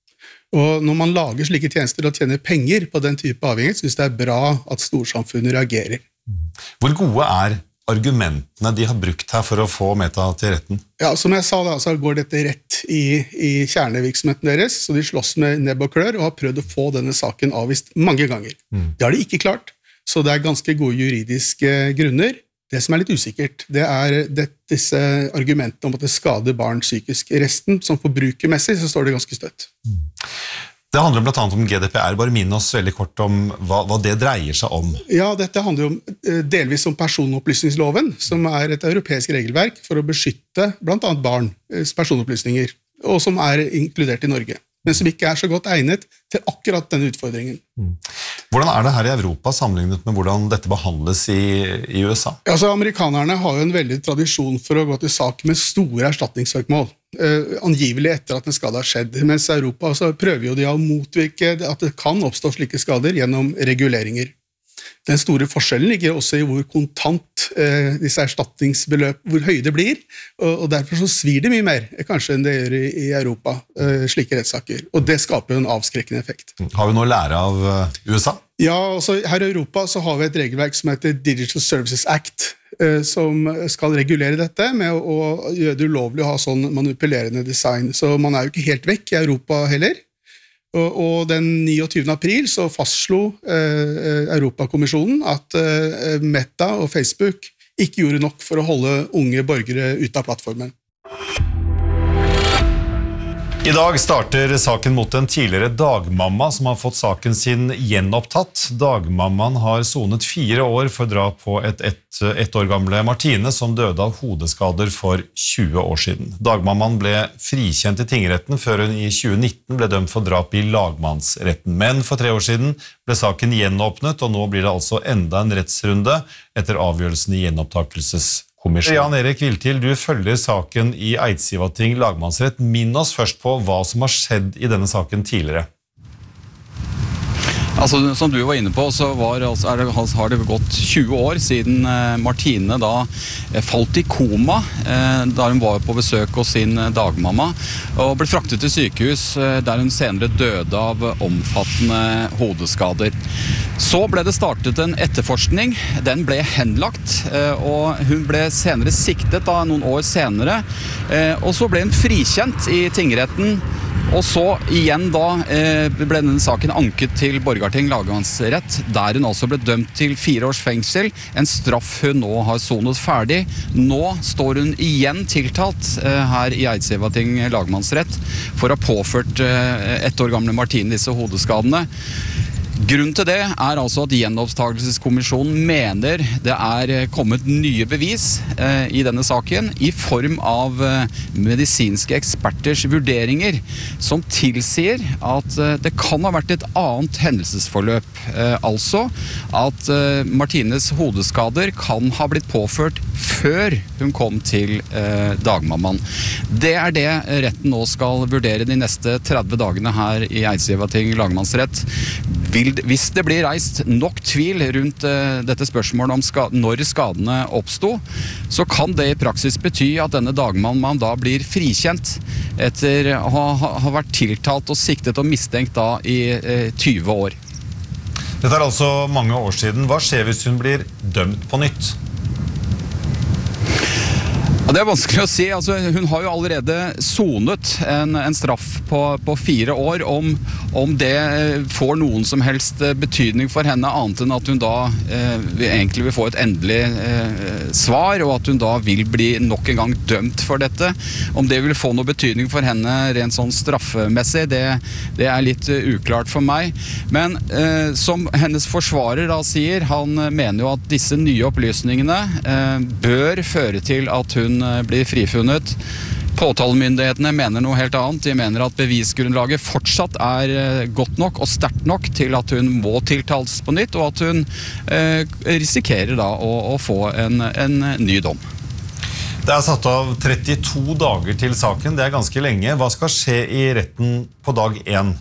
Og når man lager slike tjenester og tjener penger på den type avhengighet, synes det er bra at storsamfunnet reagerer. Hvor gode er argumentene de har brukt her for å få Meta til retten? Ja, som jeg sa da, så går dette rett i, i kjernevirksomheten deres, så de slåss med nebb og klør og har prøvd å få denne saken avvist mange ganger. Mm. Det har de ikke klart, så det er ganske gode juridiske grunner. Det som er litt usikkert, det er det, disse argumentene om at det skader barn psykisk. I resten, som forbrukermessig, så står det ganske støtt. Mm. Det handler blant annet om G D P R. Bare minn oss veldig kort om hva, hva det dreier seg om. Ja, dette handler jo delvis om personopplysningsloven, som er et europeisk regelverk for å beskytte blant annet barns personopplysninger, og som er inkludert i Norge, men som ikke er så godt egnet til akkurat denne utfordringen. Mm. Hvordan er det her i Europa sammenlignet med hvordan dette behandles i, i U S A? Altså, amerikanerne har jo en veldig tradisjon for å gå til sak med store erstatningssøksmål, eh, angivelig etter at en skade har skjedd, mens Europa så prøver jo de å motvirke at det kan oppstå slike skader gjennom reguleringer. Den store forskjellen ligger også i hvor kontant eh, disse erstatningsbeløp, hvor høye det blir, og, og derfor så svir det mye mer, kanskje enn det gjør i, i Europa, eh, slike rettssaker. Og det skaper jo en avskrekkende effekt. Har vi noe å lære av uh, U S A? Ja, altså her i Europa så har vi et regelverk som heter Digital Services Act, eh, som skal regulere dette med å, å gjøre det ulovlig å ha sånn manipulerende design. Så man er jo ikke helt vekk i Europa heller. Og, og den niogtyvende april så fastslo eh, Europakommisjonen at eh, Meta og Facebook ikke gjorde nok for å holde unge borgere ute av plattformen. I dag starter saken mot en tidligere dagmamma som har fått saken sin gjenopptatt. Dagmammaen har sonet fire år for drap på et ett, ett år gamle Martine som døde av hodeskader for tjue år siden. Dagmammaen ble frikjent i tingretten før hun i tjue nitten ble dømt for drap i lagmannsretten. Men for tre år siden ble saken gjenåpnet, og nå blir det altså enda en rettsrunde etter avgjørelsen i gjenopptakelseskommisjonen. Jan Erik Viltil, du følger saken i Eidsivating lagmannsrett. Minn oss først på hva som har skjedd i denne saken tidligere. Altså, som du var inne på, så var, altså, er det, har det gått tjue år siden eh, Martine da eh, falt i koma eh, da hun var på besøk hos sin eh, dagmamma og ble fraktet til sykehus eh, der hun senere døde av omfattende hodeskader. Så ble det startet en etterforskning. Den ble henlagt, eh, og hun ble senere siktet da, noen år senere, eh, og så ble hun frikjent i tingretten. Og så igjen da eh, ble denne saken anket til Borgarting lagmannsrett, der hun altså ble dømt til fire års fengsel, en straff hun nå har sonet ferdig. Nå står hun igjen tiltalt eh, her i Eidsivating lagmannsrett for å ha påført eh, ett år gamle Martine disse hodeskadene. Grunnen til det er altså at gjenopptakelseskommisjonen mener det er kommet nye bevis eh, i denne saken i form av eh, medisinske eksperters vurderinger som tilsier at eh, det kan ha vært et annet hendelsesforløp. Eh, altså at eh, Martines hodeskader kan ha blitt påført før hun kom til eh, dagmammaen. Det er det retten nå skal vurdere de neste tretti dagene her i Eidsivating lagmannsrett. Vil, hvis det blir reist nok tvil rundt uh, dette spørsmålet om ska, når skadene oppsto, så kan det i praksis bety at denne dagmammaen da blir frikjent etter å ha, ha vært tiltalt og siktet og mistenkt da i uh, tjue år. Dette er altså mange år siden. Hva skjer hvis hun blir dømt på nytt? Ja, det er vanskelig å si. Altså, hun har jo allerede sonet en, en straff på, på fire år. Om, om det får noen som helst betydning for henne, annet enn at hun da eh, egentlig vil få et endelig eh, svar, og at hun da vil bli nok en gang dømt for dette. Om det vil få noe betydning for henne rent sånn straffemessig, det, det er litt uh, uklart for meg. Men eh, som hennes forsvarer da sier, han mener jo at disse nye opplysningene eh, bør føre til at hun blir frifunnet Påtalemyndighetene mener noe helt annet. De mener at bevisgrunnlaget fortsatt er godt nok og sterkt nok til at hun må tiltales på nytt, og at hun eh, risikerer da å, å få en, en ny dom. Det er satt av trettito dager til saken, det er ganske lenge. Hva skal skje i retten på dag én?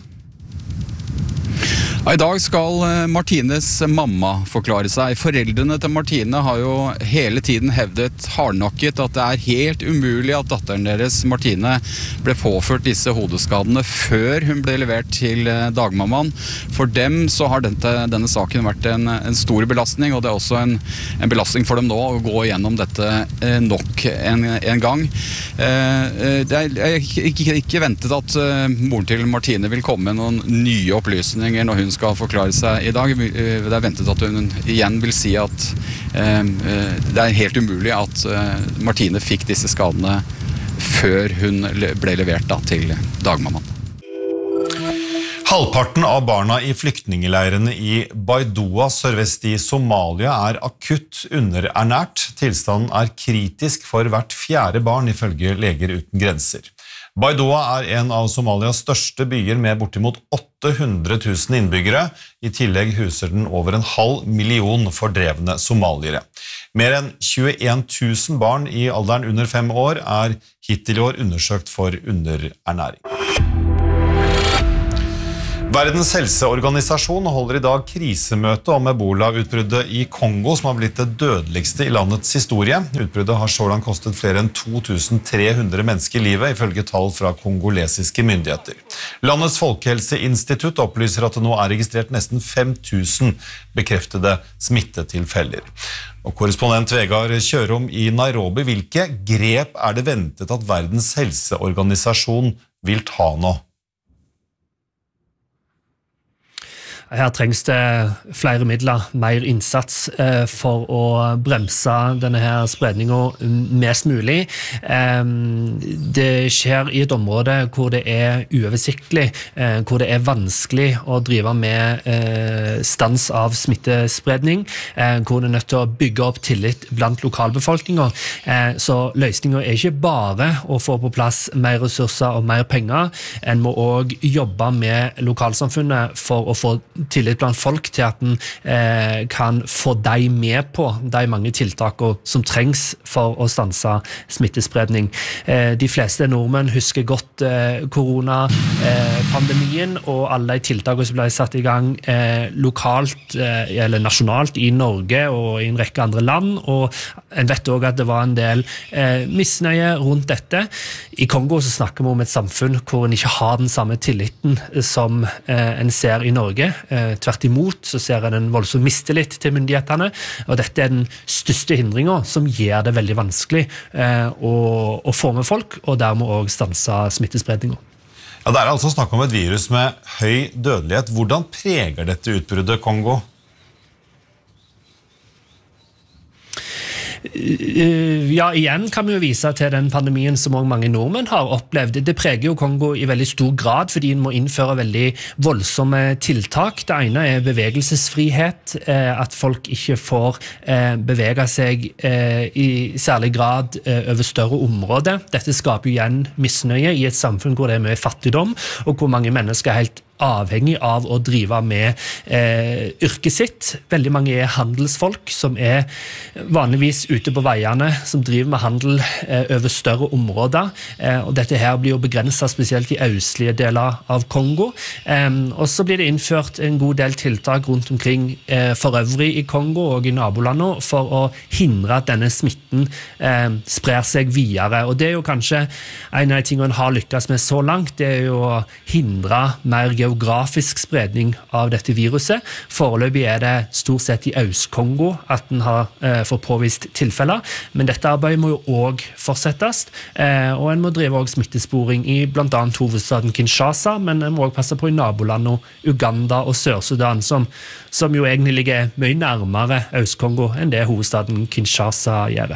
I dag skal Martines mamma forklare seg. Foreldrene til Martine har jo hele tiden hevdet hardnakket at det er helt umulig at datteren deres, Martine, ble påført disse hodeskadene før hun ble levert til dagmammaen. For dem så har denne, denne saken vært en, en stor belastning, og det er også en, en belastning for dem nå å gå gjennom dette eh, nok en, en gang. Eh, det er ikke, ikke, ikke ventet at eh, moren til Martine vil komme med noen nye opplysninger når hun skal forklare seg i dag. Det er ventet at hun igjen vil si at eh, det er helt umulig at eh, Martine fikk disse skadene før hun ble levert da, til dagmammaen. Halvparten av barna i flyktningeleirene i Baidoa sørvest i Somalia er akutt underernært. Tilstanden er kritisk for hvert fjerde barn ifølge Leger uten grenser. Baidoa er en av Somalias største byer med bortimot åtte hundre tusen innbyggere. I tillegg huser den over en halv million fordrevne somaliere. Mer enn tjueen tusen barn i alderen under fem år er hittil i år undersøkt for underernæring. Verdens helseorganisasjon holder i dag krisemøte om ebola-utbruddet i Kongo, som har blitt det dødeligste i landets historie. Utbruddet har så langt kostet flere enn to tusen tre hundre mennesker livet, ifølge tall fra kongolesiske myndigheter. Landets folkehelseinstitutt opplyser at det nå er registrert nesten fem tusen bekreftede smittetilfeller. Og korrespondent Vegard Kjørom i Nairobi, hvilke grep er det ventet at Verdens helseorganisasjon vil ta nå? Her trengs det flere midler, mer innsats eh, for å bremse denne her spredningen mest mulig. Eh, det skjer i et område hvor det er uoversiktlig, eh, hvor det er vanskelig å drive med eh, stans av smittespredning, eh, hvor det er nødt til å bygge opp tillit blant lokalbefolkningen. Eh, så løsningen er ikke bare å få på plass mer ressurser og mer penger, en må også jobbe med lokalsamfunnet for å få tillit blant folk til at en eh, kan få de med på de mange tiltakene som trengs for å stanse smittespredning. Eh, de fleste nordmenn husker godt eh, koronapandemien og alle de tiltakene som ble satt i gang eh, lokalt eh, eller nasjonalt i Norge og i en rekke andre land, og en vet også at det var en del eh, misnøye rundt dette. I Kongo så snakker vi om et samfunn hvor en ikke har den samme tilliten som eh, en ser i Norge. Eh, tvert imot så ser en en voldsom mistillit til myndighetene, og dette er den største hindringen som gjør det veldig vanskelig eh, å, å få med folk, og dermed også stanse smittespredningen. Ja, det er altså snakk om et virus med høy dødelighet. Hvordan preger dette utbruddet Kongo? Ja, igjen kan vi jo vise til den pandemien som også mange nordmenn har opplevd. Det preger jo Kongo i veldig stor grad, fordi en må innføre veldig voldsomme tiltak. Det ene er bevegelsesfrihet, at folk ikke får bevege seg i særlig grad over større områder. Dette skaper jo igjen misnøye i et samfunn hvor det er mye fattigdom, og hvor mange mennesker er helt avhengig av å drive med eh, yrket sitt. Veldig mange er handelsfolk som er vanligvis ute på veiene, som driver med handel eh, over større områder. Eh, og dette her blir jo begrenset spesielt i østlige deler av Kongo. Eh, og så blir det innført en god del tiltak rundt omkring eh, for øvrig i Kongo og i nabolandet for å hindre at denne smitten eh, sprer seg videre. Og det er jo kanskje en av de tingene en har lykkes med så langt, det er jo å hindre mer geografisk geografisk spredning av dette viruset. Foreløpig er det stort sett i Øst-Kongo at den har eh, fått påvist tilfeller, men dette arbeidet må jo også fortsettes, eh, og en må drive også smittesporing i blant annet hovedstaden Kinshasa, men en må også passe på i nabolandet Uganda og Sør-Sudan, som, som jo egentlig ligger mye nærmere Øst-Kongo enn det hovedstaden Kinshasa gjør.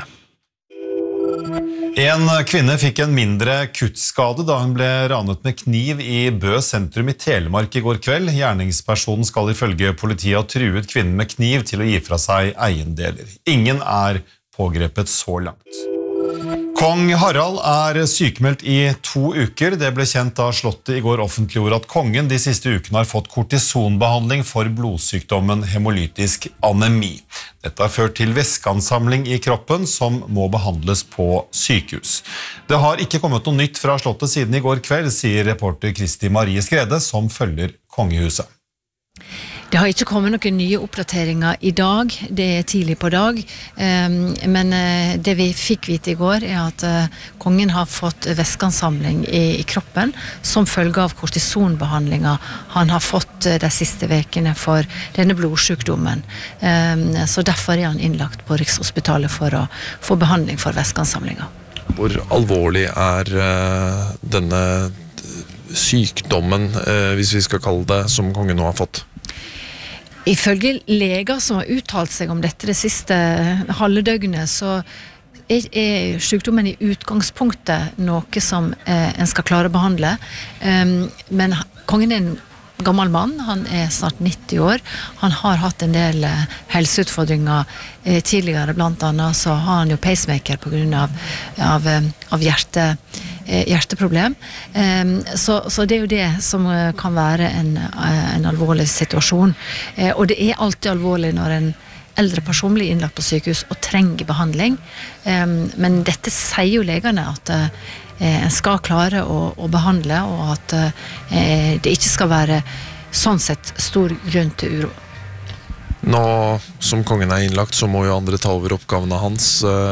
En kvinne fikk en mindre kuttskade da hun ble ranet med kniv i Bø sentrum i Telemark i går kveld. Gjerningspersonen skal ifølge politiet ha truet kvinnen med kniv til å gi fra seg eiendeler. Ingen er pågrepet så langt. Kong Harald er sykemeldt i to uker. Det ble kjent da Slottet i går offentliggjorde at kongen de siste ukene har fått kortisonbehandling for blodsykdommen hemolytisk anemi. Dette har ført til væskeansamling i kroppen som må behandles på sykehus. Det har ikke kommet noe nytt fra Slottet siden i går kveld, sier reporter Kristi Marie Skrede, som følger kongehuset. Det har ikke kommet noen nye oppdateringer i dag, det er tidlig på dag, men det vi fikk vite i går er at kongen har fått væskeansamling i kroppen som følge av kortisonbehandlinger han har fått de siste vekene for denne blodsykdommen. Så derfor er han innlagt på Rikshospitalet for å få behandling for væskeansamlinger. Hvor alvorlig er denne sykdommen, hvis vi skal kalle det, som kongen nå har fått? Ifølge leger som har uttalt seg om dette det siste halve døgnet, så er, er sykdommen i utgangspunktet noe som eh, en skal klare å behandle. Um, men kongen er en gammel mann, han er snart nitti år. Han har hatt en del eh, helseutfordringer eh, tidligere, blant annet så har han jo pacemaker på grunn av, av, av hjerte hjerteproblem. Så, så det er jo det som kan være en, en alvorlig situasjon. Og det er alltid alvorlig når en eldre person blir innlagt på sykehus og trenger behandling. Men dette sier jo legene at en skal klare å, å behandle, og at det ikke skal være sånn sett stor grunn til uro. Nå som kongen er innlagt, så må jo andre ta over oppgavene hans.